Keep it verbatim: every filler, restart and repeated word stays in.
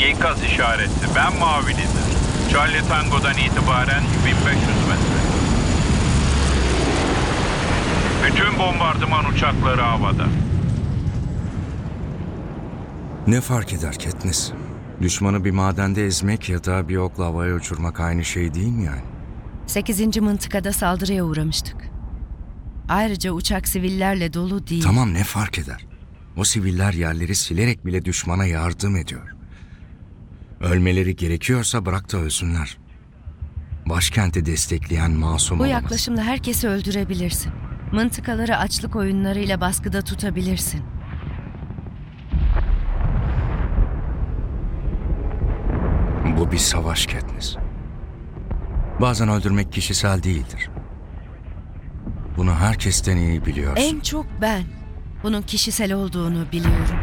İkaz işareti. Ben mavinidir. Charlie Tango'dan itibaren bin beş yüz metre. Bütün bombardıman uçakları havada. Ne fark eder Katniss? Düşmanı bir madende ezmek ya da bir okla havaya uçurmak aynı şey değil mi yani? Sekizinci mıntıkada saldırıya uğramıştık. Ayrıca uçak sivillerle dolu değil. Tamam, ne fark eder? O siviller yerleri silerek bile düşmana yardım ediyor. Ölmeleri gerekiyorsa bırak da ölsünler. Başkenti destekleyen masum Bu olamaz. yaklaşımla herkesi öldürebilirsin. Mıntıkaları açlık oyunlarıyla baskıda tutabilirsin. Bu bir savaş Katniss. Bazen öldürmek kişisel değildir. Bunu herkesten iyi biliyorsun. En çok ben bunun kişisel olduğunu biliyorum.